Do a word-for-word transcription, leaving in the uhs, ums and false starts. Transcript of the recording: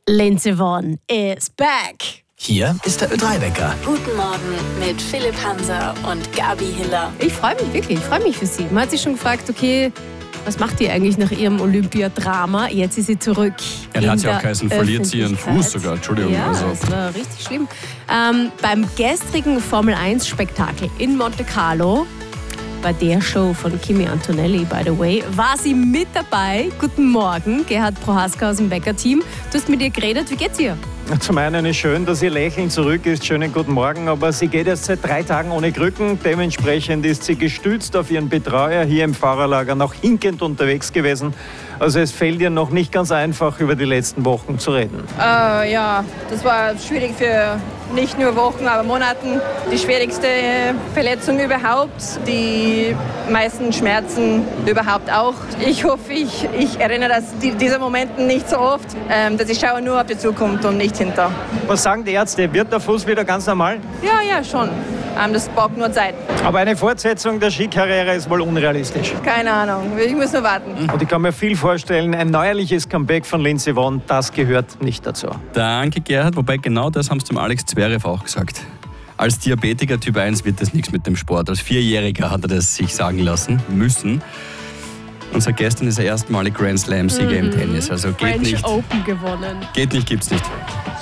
Lindsey Vonn is back. Hier ist der Ö drei Wecker. Guten Morgen mit Philipp Hanser und Gabi Hiller. Ich freue mich wirklich, ich freue mich für sie. Man hat sich schon gefragt, okay, was macht die eigentlich nach ihrem Olympiadrama? Jetzt ist sie zurück. Ja, da hat sie auch geheißen, verliert sie ihren Fuß sogar. Entschuldigung. Ja, also. das war richtig schlimm. Ähm, beim gestrigen Formel eins Spektakel in Monte Carlo, bei der Show von Kimi Antonelli, by the way, war sie mit dabei. Guten Morgen, Gerhard Prohaska aus dem Wecker-Team. Du hast mit ihr geredet, wie geht's ihr? Zum einen ist schön, dass ihr Lächeln zurück ist. Schönen guten Morgen. Aber sie geht jetzt seit drei Tagen ohne Krücken. Dementsprechend ist sie gestützt auf ihren Betreuer hier im Fahrerlager noch hinkend unterwegs gewesen. Also es fällt ihr noch nicht ganz einfach, über die letzten Wochen zu reden. Äh, ja, das war schwierig für nicht nur Wochen, aber Monaten. Die schwierigste Verletzung überhaupt. Die meisten Schmerzen überhaupt auch. Ich hoffe, ich, ich erinnere das, die, diese Momente nicht so oft, ähm, dass ich schaue nur auf die Zukunft und nicht hinter. Was sagen die Ärzte? Wird der Fuß wieder ganz normal? Ja, ja, schon. Ähm, das braucht nur Zeit. Aber eine Fortsetzung der Skikarriere ist wohl unrealistisch. Keine Ahnung, ich muss nur warten. Und ich kann mir viel vorstellen, ein neuerliches Comeback von Lindsey Vonn, das gehört nicht dazu. Danke, Gerhard. Wobei genau das haben sie dem Alex Zverev auch gesagt. Als Diabetiker Typ eins wird das nichts mit dem Sport. Als Vierjähriger hat er das sich sagen lassen müssen. Und seit gestern ist er erstmalig Grand Slam-Sieger mhm. im Tennis. Also geht French nicht. Open gewonnen. Geht nicht, gibt's nicht.